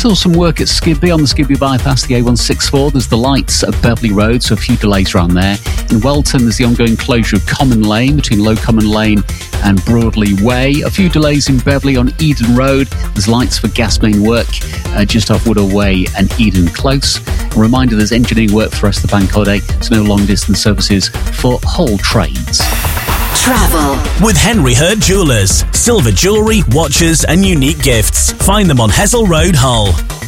Still some work at Skibby on the Skibby bypass, the A164. There's the lights at Beverley Road, so a few delays around there. In Welton, there's the ongoing closure of Common Lane between Low Common Lane and Broadley Way. A few delays in Beverley on Eden Road. There's lights for gas main work just off Woodall Way and Eden Close. A reminder, there's engineering work for the rest of the bank holiday, so no long distance services for whole trains. Travel with Henry Hurt Jewellers. Silver jewellery, watches and unique gifts. Find them on Hessel Road, Hull.